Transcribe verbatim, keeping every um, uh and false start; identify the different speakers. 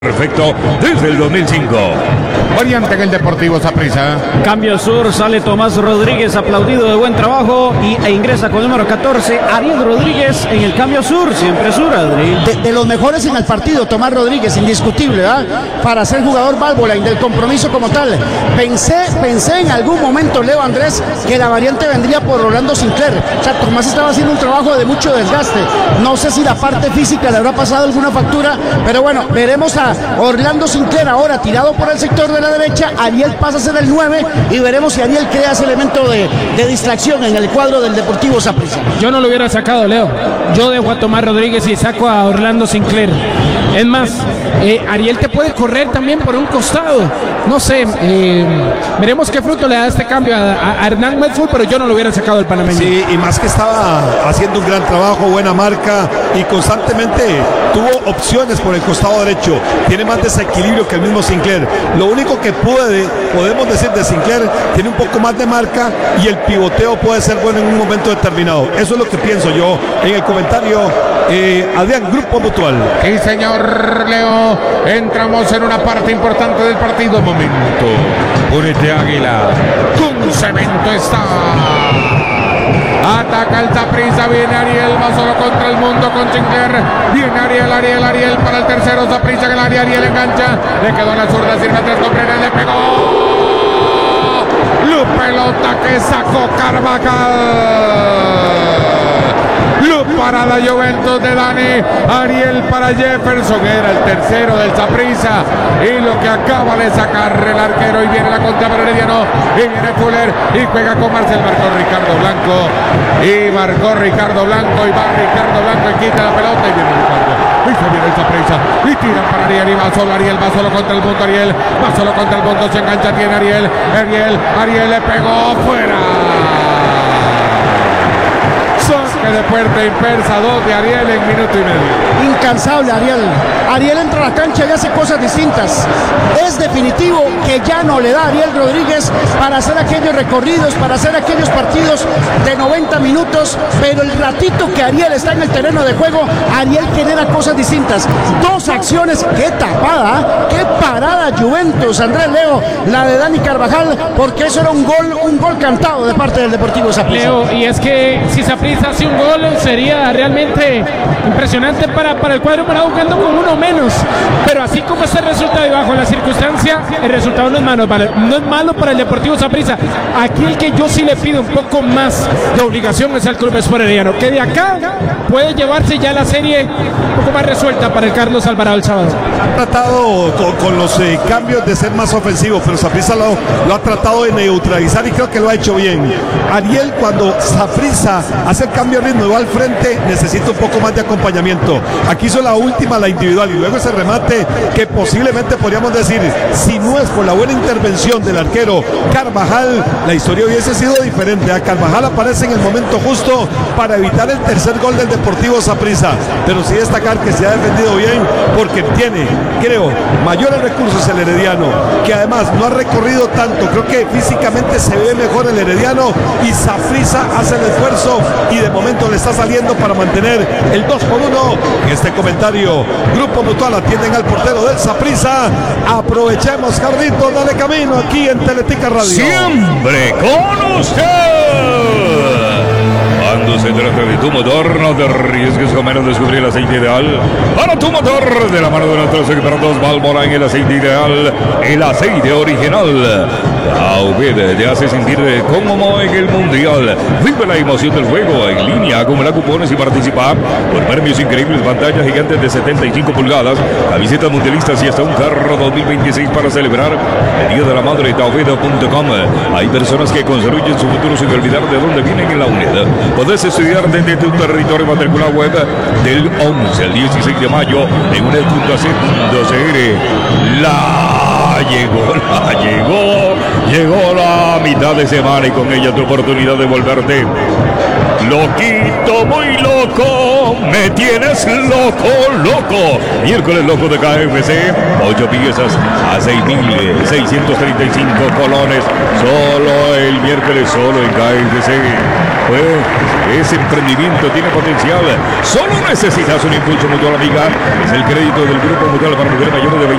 Speaker 1: Perfecto desde el dos mil cinco.
Speaker 2: Variante en el Deportivo Saprissa.
Speaker 3: Cambio sur, sale Tomás Rodríguez, aplaudido de buen trabajo, y, e ingresa con el número catorce, Ariel Rodríguez en el cambio sur, siempre sur, Adri.
Speaker 4: De, de los mejores en el partido, Tomás Rodríguez, indiscutible, ¿verdad? Para ser jugador válvula y del compromiso como tal. Pensé, pensé en algún momento, Leo Andrés, que la variante vendría por Orlando Sinclair. O sea, Tomás estaba haciendo un trabajo de mucho desgaste. No sé si la parte física le habrá pasado alguna factura, pero bueno, veremos a Orlando Sinclair ahora tirado por el sector de la derecha. Ariel pasa a ser el nueve y veremos si Ariel crea ese elemento de, de distracción en el cuadro del Deportivo Saprissa.
Speaker 5: Yo no lo hubiera sacado, Leo. Yo dejo a Tomás Rodríguez y saco a Orlando Sinclair. Es más, eh, Ariel te puede correr también por un costado. No sé, eh, veremos qué fruto le da este cambio a, a Hernán Medford, pero yo no lo hubiera sacado del panameño.
Speaker 6: Sí, y más que estaba haciendo un gran trabajo, buena marca y constantemente tuvo opciones por el costado derecho. Tiene más desequilibrio que el mismo Sinclair. Lo único que puede, podemos decir de Sinclair, tiene un poco más de marca y el pivoteo puede ser bueno en un momento determinado. Eso es lo que pienso yo en el comentario. Eh, Adrián, Grupo Mutual.
Speaker 2: Sí, señor Leo, entramos en una parte importante del partido. Momento, únete Águila, con cemento está. Ataca el Saprissa, viene Ariel, va solo contra el mundo con Sinclair. Viene Ariel, Ariel, Ariel para el tercero, Saprissa que el área, Ariel engancha. Le quedó la zurda, sirve a tres con Brenes, le pegó. La pelota que sacó Carvajal. Luz para la Juventus de Dani. Ariel para Jefferson. Era el tercero del Saprissa. Y lo que acaba de sacar el arquero. Y viene la contra para Herediano. Y viene Fuller. Y juega con Marcel. Marcó Ricardo Blanco. Y marcó Ricardo Blanco. Y va Ricardo Blanco y quita la pelota. Y viene Ricardo. Y se viene el Saprissa. Y tiran para Ariel. Y va solo Ariel. Va solo contra el punto Ariel. Va solo contra el punto. Se engancha. Tiene Ariel. Ariel. Ariel le pegó fuera. Que de puerta impersa, dos de Ariel en minuto y medio.
Speaker 4: Incansable Ariel. Ariel entra a la cancha y hace cosas distintas. Es definitivo que ya no le da a Ariel Rodríguez para hacer aquellos recorridos, para hacer aquellos partidos de noventa minutos, pero el ratito que Ariel está en el terreno de juego, Ariel genera cosas distintas. Dos acciones, qué tapada, qué parada Juventus, Andrés Leo, la de Dani Carvajal, porque eso era un gol, un gol cantado de parte del Deportivo Saprissa.
Speaker 5: Leo, y es que si Saprissa hace un gol sería realmente impresionante para, para el cuadro parado jugando con uno menos, pero así como está el resultado y bajo la circunstancia, el resultado no es malo para, no es malo para el Deportivo Saprissa. Aquí el que yo sí le pido un poco más de obligación es al Club Sport Herediano, que de acá puede llevarse ya la serie un poco más resuelta para el Carlos Alvarado el sábado.
Speaker 6: Ha tratado con, con los eh, cambios de ser más ofensivo, pero Saprissa lo, lo ha tratado de neutralizar y creo que lo ha hecho bien. Ariel, cuando Saprissa hace el cambio de ritmo y va al frente, necesita un poco más de acompañamiento. Aquí hizo la última, la individual, y luego ese remate que posiblemente podríamos decir, si no es por la buena intervención del arquero Carvajal, la historia hubiese sido diferente. A Carvajal aparece en el momento justo para evitar el tercer gol del Deportivo Saprissa, pero sí destacar que se ha defendido bien porque tiene, creo, mayores recursos el Herediano, que además no ha recorrido tanto. Creo que físicamente se ve mejor el Herediano y Saprissa hace el esfuerzo y de momento le está saliendo para mantener el dos por uno. En este comentario, Grupo Mutual atienden al portero del Saprissa. Aprovechemos, Carlitos, dale camino aquí en Teletica Radio.
Speaker 1: Siempre con usted. Cuando se trata de tu motor, no te arriesgues con menos descubrir el aceite ideal para tu motor, de la mano de nuestros expertos Valvoline, en el aceite ideal, el aceite original. A V te hace sentir como en el mundial. Vive la emoción del juego en línea, acumula cupones y participa por premios increíbles, pantallas gigantes de setenta y cinco pulgadas, camisetas mundialistas y hasta un carro dos mil veintiséis para celebrar el Día de la Madre. Taovedo punto com. Hay personas que construyen su futuro sin olvidar de dónde vienen en la unidad. Podés estudiar desde tu territorio matricular web del once al dieciséis de mayo en U N E D punto A C punto C R. La llegó, la llegó, llegó la mitad de semana y con ella tu oportunidad de volverte loquito, muy loco, me tienes loco, loco. Miércoles loco de K F C, ocho piezas a seis mil seiscientos treinta y cinco colones, solo el miércoles, solo en K F C. Pues ese emprendimiento tiene potencial, solo necesitas un impulso mutual, amiga. Es el crédito del Grupo Mutual para mujeres mayores de veinte